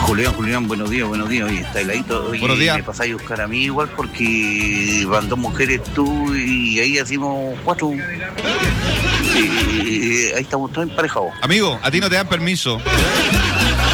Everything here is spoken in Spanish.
Julián, buenos días. Oye, está heladito. Oye, Buenos días. me pasáis a buscar a mí igual porque van 2 mujeres tú y ahí hacemos 4. Ahí estamos todos emparejados. Amigo, a ti no te dan permiso.